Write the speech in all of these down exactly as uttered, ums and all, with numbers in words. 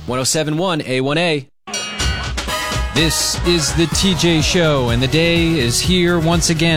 one oh seven point one A one A. This is the T J Show, and the day is here once again.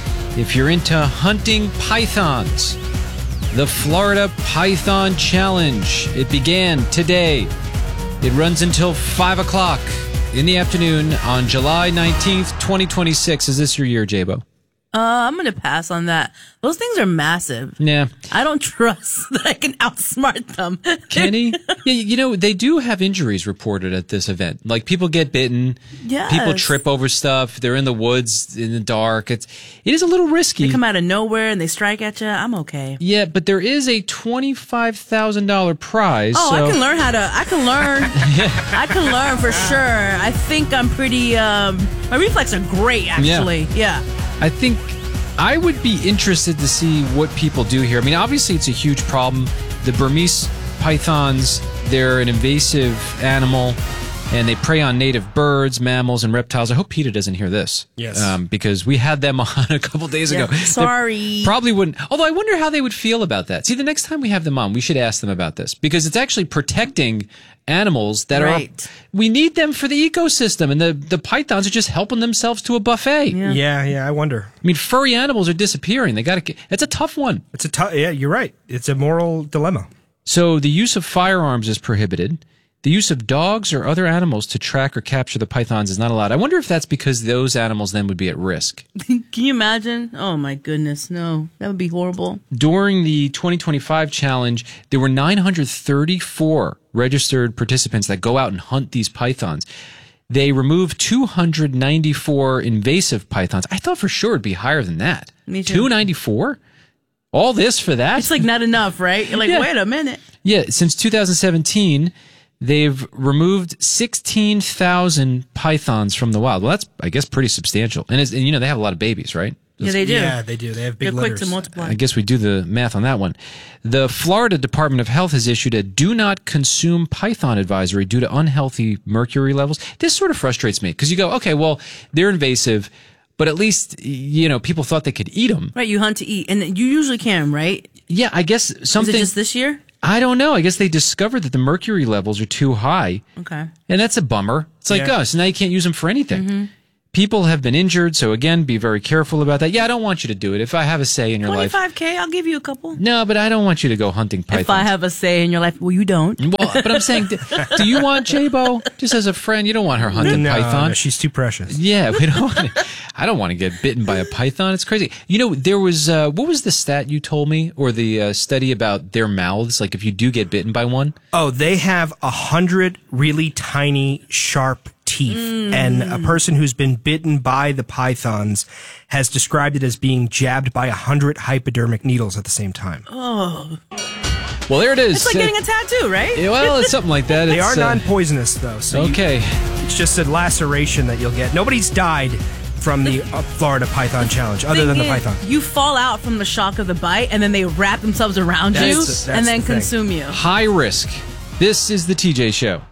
If you're into hunting pythons, the Florida Python Challenge. It began today. It runs until five o'clock in the afternoon on July nineteenth, twenty twenty-six. Is this your year, J-Bo? Uh, I'm going to pass on that. Those things are massive. Yeah. I don't trust that I can outsmart them. Kenny? Yeah, you know, they do have injuries reported at this event. Like, people get bitten. Yes. People trip over stuff. They're in the woods in the dark. It's, it is a little risky. They come out of nowhere and they strike at you. I'm okay. Yeah, but there is a twenty-five thousand dollars prize. Oh, so. I can learn how to, I can learn. Yeah. I can learn for sure. I think I'm pretty, um, my reflexes are great, actually. Yeah. yeah. I think I would be interested to see what people do here. I mean, obviously, it's a huge problem. The Burmese pythons, they're an invasive animal, and they prey on native birds, mammals, and reptiles. I hope PETA doesn't hear this. Yes. Um, because we had them on a couple days Yeah, ago. sorry. They probably wouldn't. Although I wonder how they would feel about that. See, the next time we have them on, we should ask them about this. Because it's actually protecting animals that Right. are... We need them for the ecosystem, and the, the pythons are just helping themselves to a buffet. Yeah. Yeah, yeah, I wonder. I mean, furry animals are disappearing. They got to. It's a tough one. It's a tough. Yeah, you're right. It's a moral dilemma. So the use of firearms is prohibited. The use of dogs or other animals to track or capture the pythons is not allowed. I wonder if that's because those animals then would be at risk. Can you imagine? Oh, my goodness. No, that would be horrible. During the twenty twenty-five challenge, there were nine hundred thirty-four registered participants that go out and hunt these pythons. They removed two hundred ninety-four invasive pythons. I thought for sure it'd be higher than that. Me too. two ninety-four? All this for that? It's like not enough, right? You're like, Yeah. wait a minute. Yeah, since two thousand seventeen, they've removed sixteen thousand pythons from the wild. Well, that's, I guess, pretty substantial. And, it's, and you know, they have a lot of babies, right? Yeah, they do. Yeah, they do. They have big They're quick litters. to multiply. I guess we do the math on that one. The Florida Department of Health has issued a do not consume python advisory due to unhealthy mercury levels. This sort of frustrates me because you go, okay, well, they're invasive, but at least, you know, people thought they could eat them. Right, you hunt to eat. And you usually can, right? Yeah, I guess something... Is it just this year? I don't know. I guess they discovered that the mercury levels are too high. Okay. And that's a bummer. It's like, Yeah. oh, so now you can't use them for anything. Mm-hmm. People have been injured, so again, be very careful about that. Yeah, I don't want you to do it. If I have a say in your life... twenty-five K, I'll give you a couple. No, but I don't want you to go hunting pythons. If I have a say in your life, well, you don't. Well, but I'm saying, do, do you want J-Bo? Just as a friend, you don't want her hunting no, python. no, she's too precious. Yeah, we don't want to, I don't want to get bitten by a python. It's crazy. You know, there was, uh, what was the stat you told me, or the uh, study about their mouths? Like if you do get bitten by one? Oh, they have a hundred really tiny, sharp teeth. Mm. And a person who's been bitten by the pythons has described it as being jabbed by a hundred hypodermic needles at the same time. Oh. Well, there it is. It's like getting a tattoo, right? Yeah, well, it's something like that. They It's, are uh, non-poisonous, though. So you- okay. it's just a laceration that you'll get. Nobody's died from the uh, Florida Python Challenge, other than the Thing is, python. You fall out from the shock of the bite, and then they wrap themselves around That's you the- that's and then the thing. consume you. High risk. This is the T J Show.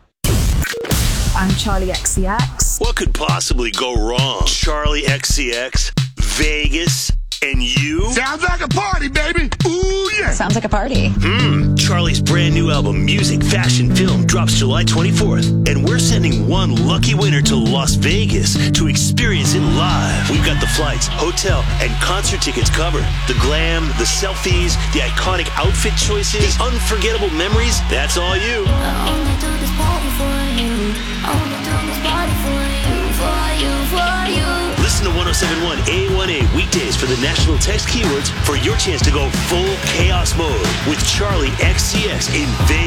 I'm Charlie X C X. What could possibly go wrong? Charlie X C X, Vegas, and you? Sounds like a party, baby. Ooh, yeah. Sounds like a party. Hmm. Charlie's brand new album, Music, Fashion, Film, drops July twenty-fourth. And we're sending one lucky winner to Las Vegas to experience it live. We've got the flights, hotel, and concert tickets covered. The glam, the selfies, the iconic outfit choices, the unforgettable memories. That's all you. I only do this party for you. I only do this party for you, for you, for you. Listen to one oh seven point one A one A weekdays for the national text keywords for your chance to go full chaos mode with Charlie X C X in Vegas.